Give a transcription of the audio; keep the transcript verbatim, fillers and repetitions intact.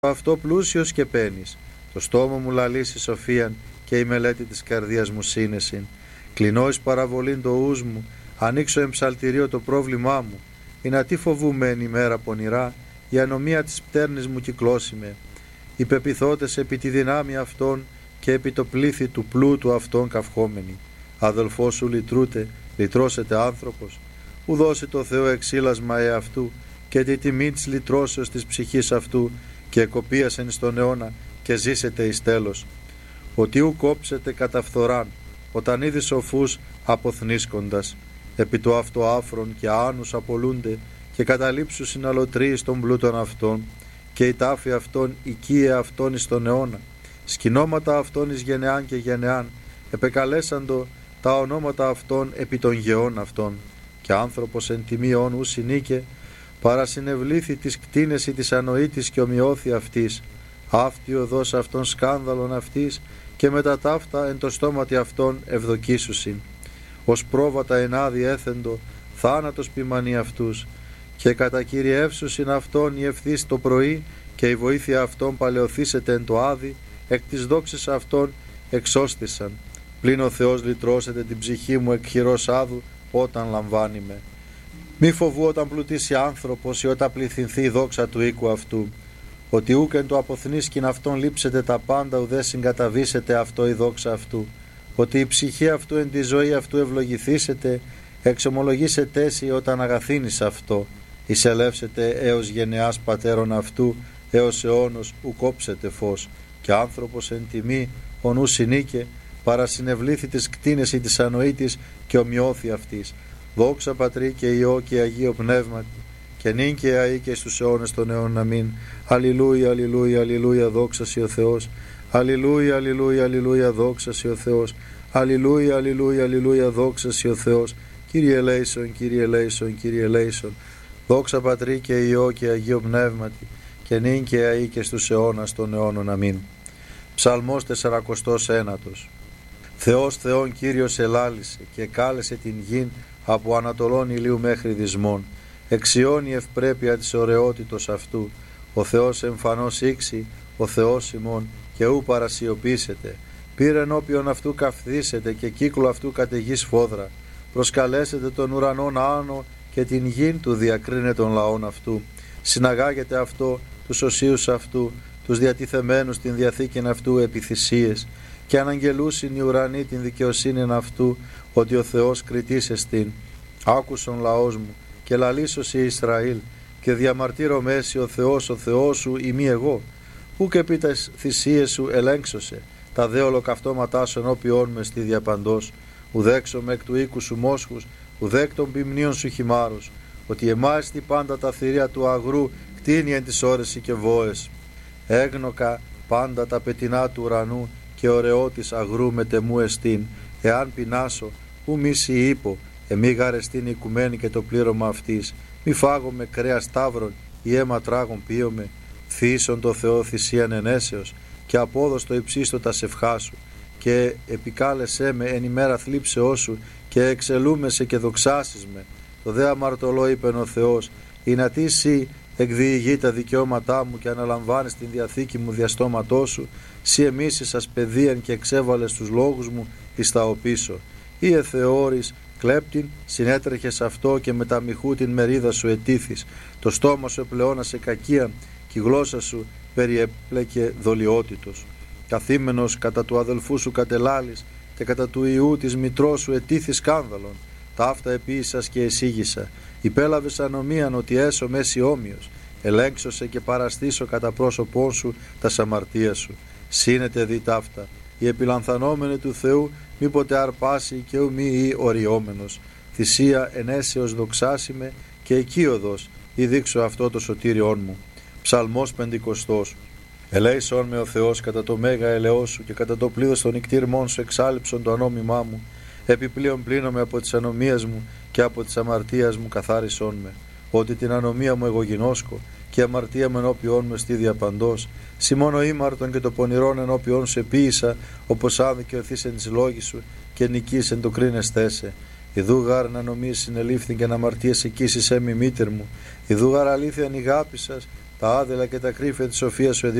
αυτό πλούσιος και πένης. Το στόμα μου λαλήσει σοφίαν και η μελέτη της καρδίας μου σύνεσιν. Κλεινώ εις παραβολήν το ους μου, ανοίξω εμψαλτηρίο το πρόβλημά μου. Η να τι φοβούμαι εν ημέρα πονηρά, η ανομία της πτέρνης μου κυκλώσιμε. Οι πεπιθώτες επί τη δυνάμει αυτών και επί το πλήθη του πλούτου αυτών καυχόμενοι. Αδελφός σου λυτρούτε, λυτρώσετε άνθρωπος. Ου δώσει το Θεό εξήλασμα εαυτού και τη τιμή της λυτρώσεως της ψυχής αυτού και εκοπίασεν στον αιώνα και ζήσετε εις τέλος. Ότι ου κόψετε κατά φθοράν, όταν είδη σοφούς αποθνίσκοντας. Επί το αυτό άφρον και άνους απολούνται και καταλήψου συναλωτροί των πλούτων αυτών και η τάφη αυτών οικία αυτών εις τον αιώνα. Σκηνώματα αυτών εις γενεάν και γενεάν επεκαλέσαντο τα ονόματα αυτών επί των γεών αυτών. Και άνθρωπος εν τιμίον ου συνήκε παρασυνευλήθη της κτίνεση της ανοήτης και ομοιώθη αυτής. Αυτή οδός αυτών σκάνδαλον αυτής και μετά ταύτα εν το στόματι αυτών ευδοκίσουσιν. Ως πρόβατα ενάδει έθεντο θάνατος ποιμανεί αυτούς και κατακυριεύσουσιν αυτών η ευθύς το πρωί και η βοήθεια αυτών παλαιοθήσεται εν το άδει, εκ της δόξης αυτών εξώστησαν. Πλην ο Θεός λυτρώσεται την ψυχή μου εκ χειρός άδου όταν λαμβάνει με. Μη φοβού όταν πλουτίσει άνθρωπος ή όταν πληθυνθεί η δόξα του οίκου αυτού. Ότι ούκεν το αποθνίσκην αυτόν λείψετε τα πάντα ουδέ συγκαταβήσετε αυτό η δόξα αυτού. Ότι η ψυχή αυτού εν τη ζωή αυτού ευλογηθήσετε, εξομολογήσετε εσύ όταν αγαθύνεις αυτό. Εισελεύσετε έως γενεάς πατέρων αυτού, έως αιώνος ου κόψετε φως. Και άνθρωπος εν τιμή ο νου συνήκε, παρασυνευλήθη της κτίνεση της ανοήτης και ομοιώθη αυτής. Δόξα Πατρί και Υιό και Αγίο Πνεύματι, και νυν και αεί και στους αιώνες των αιώνων. Αμήν. Αλληλούια, αλληλούια, αλληλούια, δόξα σοι ο Θεός. Αλληλούια, αλληλούια, αλληλούια, δόξα σοι ο Θεός. Αλληλούια, αλληλούια, αλληλούια, δόξα σοι ο Θεός. Κύριε ελέησον, Κύριε ελέησον, Κύριε ελέησον. Δόξα Πατρί και Υιό και Αγίο Πνεύματι, και νυν και αεί και στους αιώνας των αιώνων. Αμήν. Ψαλμός τεσσαρακοστός ένατος. Θεός Θεόν Κύριος ελάλησε και κάλεσε την γην από ανατολών ηλίου μέχρι δυσμών. Εξιώνει η ευπρέπεια της ωραιότητος αυτού. Ο Θεός εμφανώς ήξη, ο Θεός ημών, και ου παρασιωπήσετε. Πήρε ενώπιον αυτού καυθήσετε και κύκλο αυτού καταιγής φόδρα. Προσκαλέσετε τον ουρανόν άνω και την γην του διακρίνε των λαών αυτού. Συναγάγετε αυτό τους οσίους αυτού, τους διατιθεμένους την διαθήκην αυτού επί θυσίες, και αναγγελούσιν οι ουρανοί την δικαιοσύνην αυτού, ότι ο Θεός κριτής εστίν. Άκουσον λαός μου και λαλήσωσι Ισραήλ, και διαμαρτύρω μέση ο Θεός ο Θεός σου ημί εγώ. Ούκ επί τας θυσίες σου ελέγξωσε, τα δε ολοκαυτώματά σου ενώπιόν με στη διαπαντός. Ουδέξομαι εκ του οίκου σου μόσχους, ουδέκ των ποιμνίων σου χυμάρους, ότι εμάιστη πάντα τα θηρία του αγρού κτίνει εν τις ώρες και βόες. Έγνοκα πάντα τα πετεινά του ουρανού και ωραιότης αγρού μετεμού εστίν. Εάν πεινάσω, ου μίση είπω, εμί γαρεστήν οικουμένη και το πλήρωμα αυτής. Μη φάγομαι κρέας σταύρων ή αίμα τράγων πίωμε. Θύσον το Θεό θυσίαν ενέσεως και απόδοστο υψίστο τα σευχά σου. Και επικάλεσέ με εν ημέρα θλίψεώς σου και εξελούμεσαι και δοξάσεις με. Το δε αμαρτωλό είπεν ο Θεός, ή να τι σύ εκδιηγεί τα δικαιώματά μου και αναλαμβάνεις την διαθήκη μου διαστόματό σου, σύ εμίσησας παιδείαν και εξέβαλες τους λόγους μου εις τα οπίσω. Ή εθεώρης κλέπτην, συνέτρεχες αυτό και με τα μοιχού την μερίδα σου ετήθης. Το στόμα σου επλεώνασε κακία και η γλώσσα σου περιέπλεκε δολιότητος. Καθήμενος κατά του αδελφού σου κατελάλης και κατά του ιού της μητρός σου ετήθη σκάνδαλον. Ταύτα επίησας και εσύγησα. Υπέλαβες ανομίαν ότι έσω μέση όμοιος. Ελέγξωσε και παραστήσω κατά πρόσωπόν σου τα σαμαρτία σου. Σύνετε δι ταύτα. Η επιλανθανόμενη του Θεού μήποτε αρπάσει και ου μη ή οριόμενος. Θυσία ενέσεως δοξάσιμε και οικείοδος ή δείξω αυτό το σωτήριόν μου. Ψαλμός πεντηκοστός. Ελέησον με ο Θεός κατά το μέγα ελεός σου και κατά το πλήθος των νικτήρμών σου εξάλληψον το ανώμημά μου. Επιπλέον πλύνομαι από τις ανομίες μου και από τις αμαρτίας μου καθάρισόν με. Ότι την ανομία μου εγώ γινώσκω και αμαρτία μου ενώπιόν με στη διαπαντός. Σημώνω ήμαρτον και το πονηρόν ενώπιόν σου επίησα, όπως άδικαιωθείς εν της λόγης σου και νικείς εν το κρίνεστέσαι. Ιδού γάρ να νομίσεις συνελήφθην και να αμαρτίες εκείσεις έμι μήτερ μου. Ιδού γάρ αλήθεια νηγάπησας, τα άδελα και τα κρύφια της σοφίας σου